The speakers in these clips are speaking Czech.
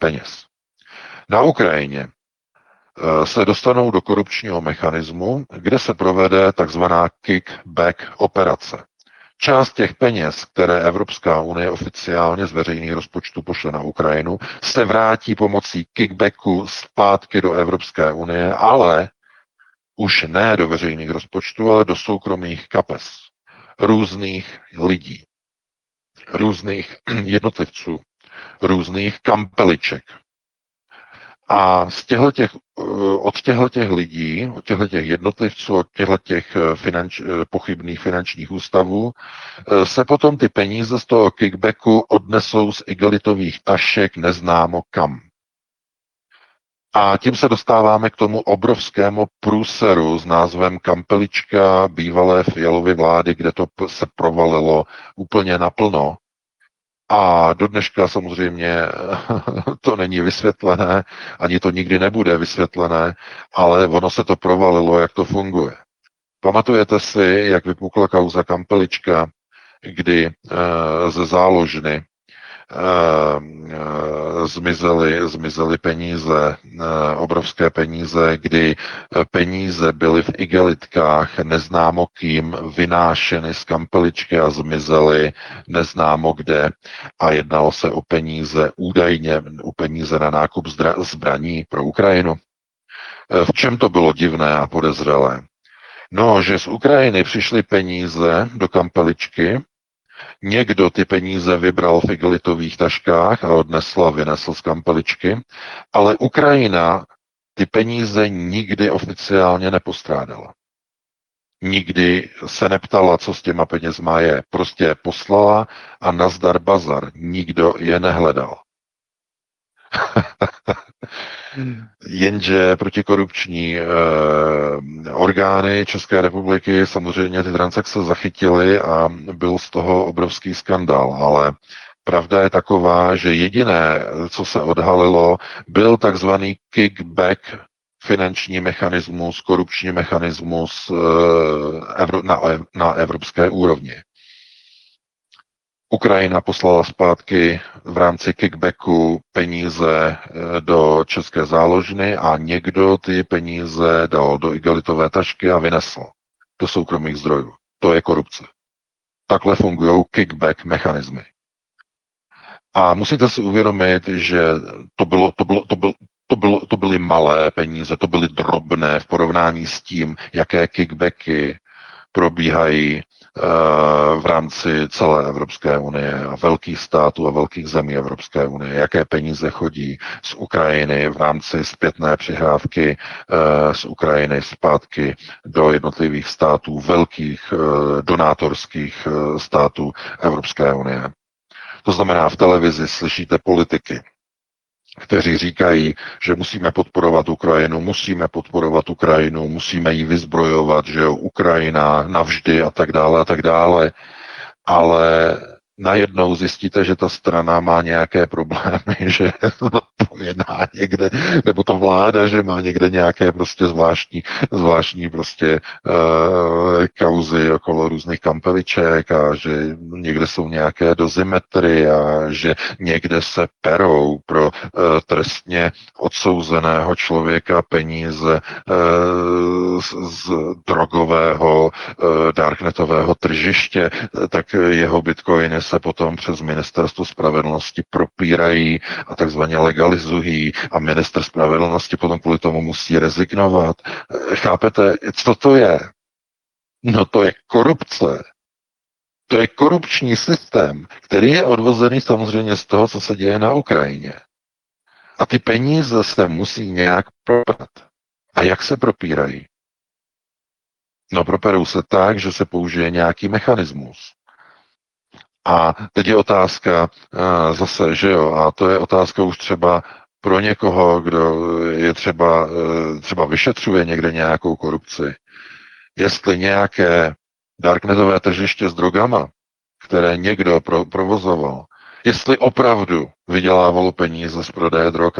peněz. Na Ukrajině se dostanou do korupčního mechanismu, kde se provede takzvaná kickback operace. Část těch peněz, které Evropská unie oficiálně z veřejných rozpočtů pošle na Ukrajinu, se vrátí pomocí kickbacku zpátky do Evropské unie, ale už ne do veřejných rozpočtů, ale do soukromých kapes různých lidí, různých jednotlivců, různých kampeliček. A od těchto lidí, od těchto jednotlivců, od těchto pochybných finančních ústavů se potom ty peníze z toho kickbacku odnesou z igelitových tašek neznámo kam. A tím se dostáváme k tomu obrovskému průseru s názvem Kampelička bývalé Fialovy vlády, kde to se provalilo úplně naplno. A do dneška samozřejmě to není vysvětlené, ani to nikdy nebude vysvětlené, ale ono se to provalilo, jak to funguje. Pamatujete si, jak vypukla kauza Kampelička, kdy ze záložny zmizely peníze, obrovské peníze, kdy peníze byly v igelitkách neznámo kým vynášeny z Kampeličky a zmizely neznámo kde a jednalo se o peníze, údajně o peníze na nákup zbraní pro Ukrajinu. V čem to bylo divné a podezřelé? No, že z Ukrajiny přišly peníze do Kampeličky, někdo ty peníze vybral v igelitových taškách a vynesl z Kampeličky, ale Ukrajina ty peníze nikdy oficiálně nepostrádala. Nikdy se neptala, co s těma penězma je. Prostě je poslala a nazdar bazar. Nikdo je nehledal. Jenže protikorupční orgány České republiky samozřejmě ty transakce zachytily a byl z toho obrovský skandál, ale pravda je taková, že jediné, co se odhalilo, byl takzvaný kickback finanční mechanismus, korupční mechanismus na evropské úrovni. Ukrajina poslala zpátky v rámci kickbacku peníze do české záložny a někdo ty peníze dal do igelitové tašky a vynesl do soukromých zdrojů. To je korupce. Takhle fungují kickback mechanismy. A musíte si uvědomit, že to byly malé peníze, to byly drobné v porovnání s tím, jaké kickbacky probíhají v rámci celé Evropské unie a velkých států a velkých zemí Evropské unie, jaké peníze chodí z Ukrajiny v rámci zpětné přihrávky z Ukrajiny zpátky do jednotlivých států, velkých donátorských států Evropské unie. To znamená, v televizi slyšíte politiky, kteří říkají, že musíme podporovat Ukrajinu, musíme ji vyzbrojovat, že jo, Ukrajina navždy a tak dále, ale najednou zjistíte, že ta strana má nějaké problémy, že to jedná někde, nebo ta vláda, že má někde nějaké prostě zvláštní prostě kauzy okolo různých kampeliček a že někde jsou nějaké dozimetry a že někde se perou pro trestně odsouzeného člověka peníze z drogového darknetového tržiště, tak jeho bitcoiny se potom přes ministerstvo spravedlnosti propírají a takzvaně legalizují a ministr spravedlnosti potom kvůli tomu musí rezignovat. Chápete, co to je? No to je korupce. To je korupční systém, který je odvozený samozřejmě z toho, co se děje na Ukrajině. A ty peníze se musí nějak proprat. A jak se propírají? No properou se tak, že se použije nějaký mechanismus. A teď je otázka zase, že jo, a to je otázka už třeba pro někoho, kdo je třeba vyšetřuje někde nějakou korupci. Jestli nějaké darknetové tržiště s drogama, které někdo provozoval, jestli opravdu vydělávalo peníze z prodeje drog,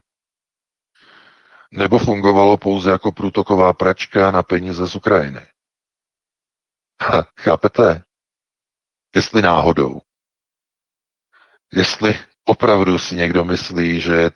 nebo fungovalo pouze jako průtoková pračka na peníze z Ukrajiny. Chápete? Jestli náhodou. Jestli opravdu si někdo myslí, že je